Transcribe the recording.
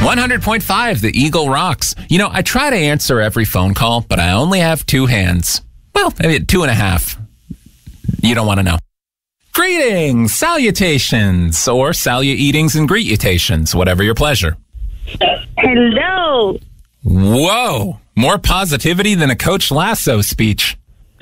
100.5, the Eagle rocks. You know, I try to answer every phone call, but I only have 2 hands. Well, maybe 2.5. You don't want to know. Greetings, salutations, or salueatings and greetutations, whatever your pleasure. Hello. Whoa, more positivity than a Coach Lasso speech.